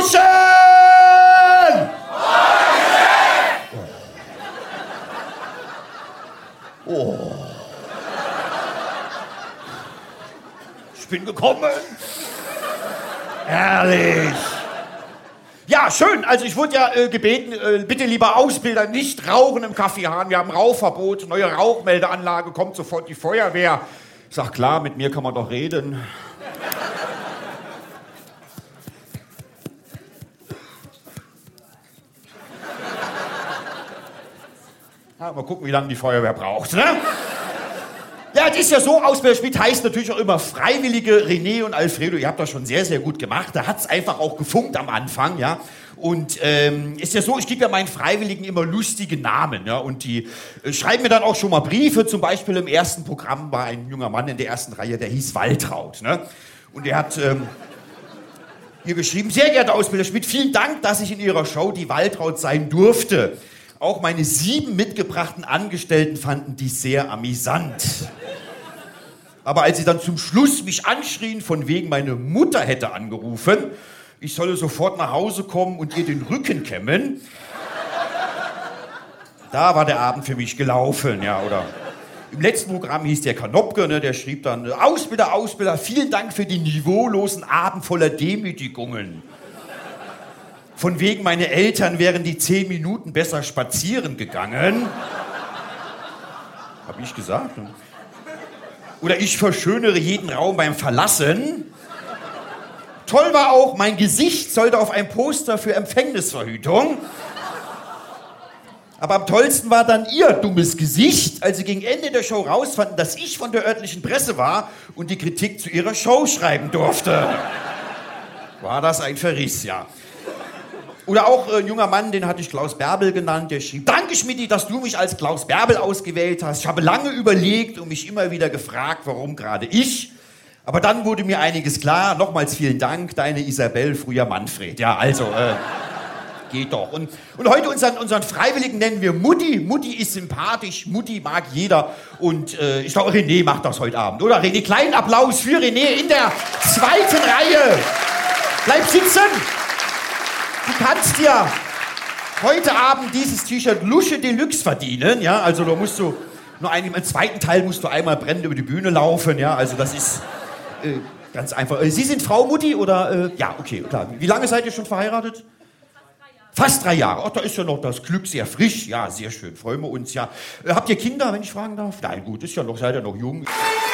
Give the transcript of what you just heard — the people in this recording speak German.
Luschen! Oh. Ich bin gekommen. Herrlich. Ja, schön. Also ich wurde ja gebeten, bitte lieber Ausbilder, nicht rauchen im Kaffeehahn. Wir haben Rauchverbot, neue Rauchmeldeanlage, kommt sofort die Feuerwehr. Ich sag, klar, mit mir kann man doch reden. Ja, mal gucken, wie lange die Feuerwehr braucht, ne? Ja, es ist ja so, Ausbilder Schmidt heißt natürlich auch immer Freiwillige. René und Alfredo, ihr habt das schon sehr, sehr gut gemacht. Da hat's einfach auch gefunkt am Anfang, ja. Und ist ja so, ich gebe ja meinen Freiwilligen immer lustige Namen, ja. Und die schreiben mir dann auch schon mal Briefe. Zum Beispiel im ersten Programm war ein junger Mann in der ersten Reihe, der hieß Waltraud, ne? Und der hat hier geschrieben: Sehr geehrter Ausbilder Schmidt, vielen Dank, dass ich in Ihrer Show die Waltraud sein durfte. Auch meine 7 mitgebrachten Angestellten fanden dies sehr amüsant. Aber als sie dann zum Schluss mich anschrien, von wegen meine Mutter hätte angerufen, ich solle sofort nach Hause kommen und ihr den Rücken kämmen, da war der Abend für mich gelaufen, ja, oder? Im letzten Programm hieß der Kanopke, ne, der schrieb dann: Ausbilder, vielen Dank für den niveaulosen Abend voller Demütigungen. Von wegen, meine Eltern wären die 10 Minuten besser spazieren gegangen. Hab ich gesagt. Ne? Oder ich verschönere jeden Raum beim Verlassen. Toll war auch, mein Gesicht sollte auf ein Poster für Empfängnisverhütung. Aber am tollsten war dann ihr dummes Gesicht, als sie gegen Ende der Show rausfanden, dass ich von der örtlichen Presse war und die Kritik zu ihrer Show schreiben durfte. War das ein Verriss, ja. Oder auch ein junger Mann, den hatte ich Klaus Bärbel genannt, der schrieb: Danke, Schmidti, dass du mich als Klaus Bärbel ausgewählt hast. Ich habe lange überlegt und mich immer wieder gefragt, warum gerade ich. Aber dann wurde mir einiges klar. Nochmals vielen Dank, deine Isabel, früher Manfred. Ja, also, geht doch. Und heute unseren Freiwilligen nennen wir Mutti. Mutti ist sympathisch, Mutti mag jeder. Und ich glaube, René macht das heute Abend, oder? René, kleinen Applaus für René in der 2. Reihe. Bleib sitzen. Du kannst ja heute Abend dieses T-Shirt Lusche Deluxe verdienen, ja, also da musst du nur im zweiten Teil musst du einmal brennend über die Bühne laufen, ja, also das ist ganz einfach. Sie sind Frau Mutti oder, ja, okay, klar. Wie lange seid ihr schon verheiratet? Fast 3 Jahre. Ach, da ist ja noch das Glück sehr frisch, ja, sehr schön, freuen wir uns, ja. Habt ihr Kinder, wenn ich fragen darf? Nein, gut, ist ja noch, seid ihr noch jung.